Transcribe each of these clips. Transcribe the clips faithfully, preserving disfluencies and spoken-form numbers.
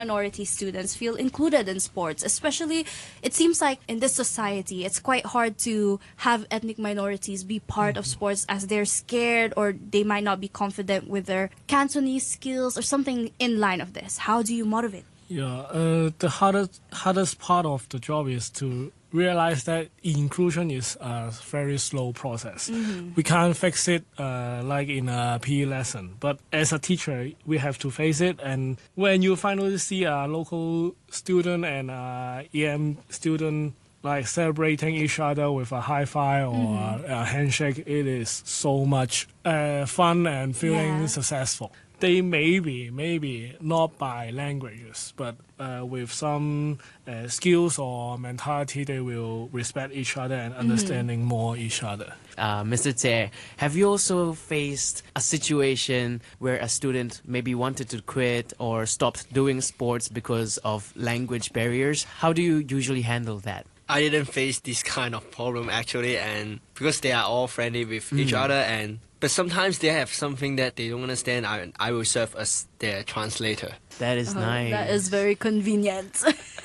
minority students feel included in sports? Especially, it seems like in this society, it's quite hard to have ethnic minorities be part of sports as they're scared or they might not be confident with their Cantonese skills or something in line of this. How do you motivate? Yeah, uh, the hardest hardest part of the job is to realize that inclusion is a very slow process. Mm-hmm. We can't fix it uh, like in a P E lesson, but as a teacher, we have to face it. And when you finally see a local student and a E M student like celebrating each other with a high five or mm-hmm. a, a handshake, it is so much uh, fun and feeling yeah. successful. They maybe, maybe not by languages, but uh, with some uh, skills or mentality, they will respect each other and understanding mm-hmm. more each other. Uh, Mister Tse, have you also faced a situation where a student maybe wanted to quit or stopped doing sports because of language barriers? How do you usually handle that? I didn't face this kind of problem actually, and because they are all friendly with mm. each other, and but sometimes they have something that they don't understand. I I will serve as their translator. That is oh, nice. That is very convenient.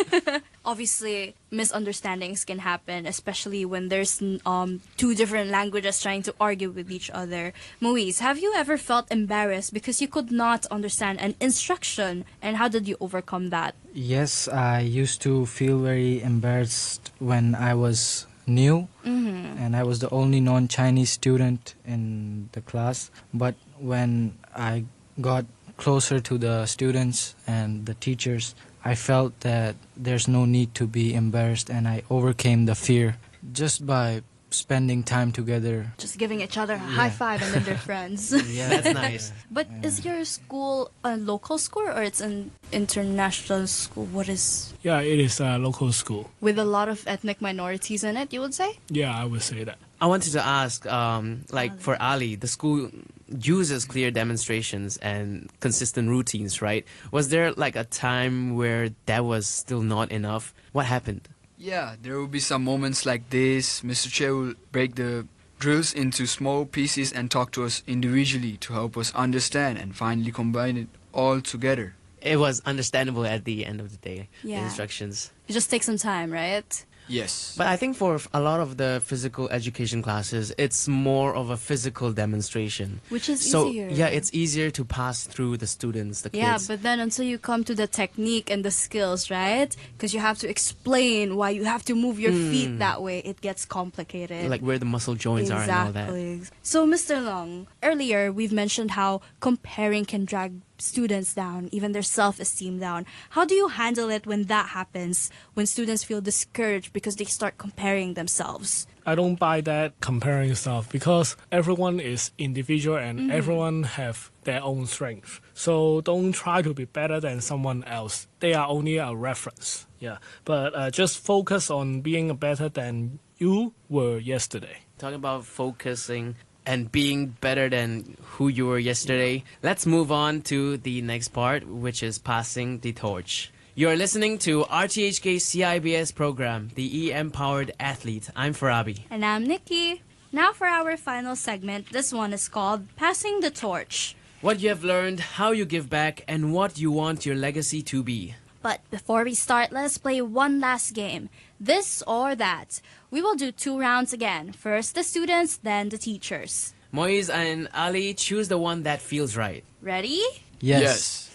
Obviously, misunderstandings can happen, especially when there's um two different languages trying to argue with each other. Moise, have you ever felt embarrassed because you could not understand an instruction, and how did you overcome that? Yes, I used to feel very embarrassed when I was new, mm-hmm. and I was the only non-Chinese student in the class. But when I got closer to the students and the teachers, I felt that there's no need to be embarrassed, and I overcame the fear just by spending time together. Just giving each other a yeah. high five and then they're friends. Yeah, that's nice. But yeah. is your school a local school or it's an international school? What is... Yeah, it is a local school. With a lot of ethnic minorities in it, you would say? Yeah, I would say that. I wanted to ask, um, like Ali. for Ali, the school uses clear demonstrations and consistent routines, right? Was there like a time where that was still not enough? What happened? Yeah, there will be some moments like this. Mister Che will break the drills into small pieces and talk to us individually to help us understand and finally combine it all together. It was understandable at the end of the day, yeah. the instructions. It just takes some time, right? Yes. But I think for a lot of the physical education classes, it's more of a physical demonstration. Which is so, easier. Yeah, it's easier to pass through the students, the kids. Yeah, but then until you come to the technique and the skills, right? Because you have to explain why you have to move your mm. feet that way. It gets complicated. Like where the muscle joints exactly. are and all that. So, Mister Long, earlier we've mentioned how comparing can drag students down, even their self-esteem down. How do you handle it when that happens, when students feel discouraged because they start comparing themselves? I don't buy that comparing stuff because everyone is individual and mm-hmm. everyone have their own strength. So don't try to be better than someone else. They are only a reference. Yeah, but uh, just focus on being better than you were yesterday. Talking about focusing and being better than who you were yesterday, let's move on to the next part, which is passing the torch. You're listening to R T H K C I B S program, the E M-powered athlete. I'm Farabi. And I'm Nikki. Now for our final segment, this one is called Passing the Torch. What you have learned, how you give back, and what you want your legacy to be. But before we start, let's play one last game. This or that. We will do two rounds again. First the students, then the teachers. Moise and Ali, choose the one that feels right. Ready? Yes. Yes.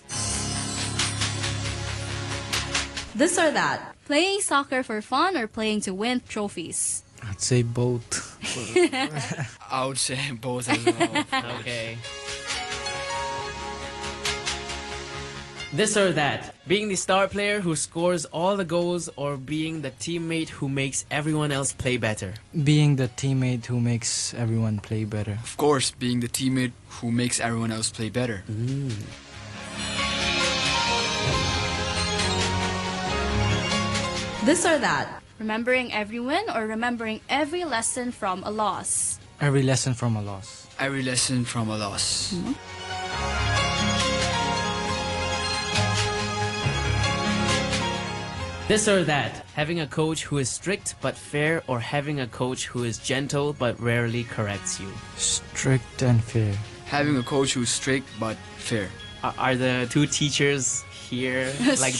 This or that. Playing soccer for fun or playing to win trophies? I'd say both. I would say both as well. Okay. This or that. Being the star player who scores all the goals or being the teammate who makes everyone else play better? Being the teammate who makes everyone play better. Of course, being the teammate who makes everyone else play better. Mm. This or that. Remembering every win or remembering every lesson from a loss? Every lesson from a loss. Every lesson from a loss. Mm-hmm. This or that. Having a coach who is strict but fair or having a coach who is gentle but rarely corrects you? Strict and fair. Having a coach who's strict but fair. Are, are the two teachers here like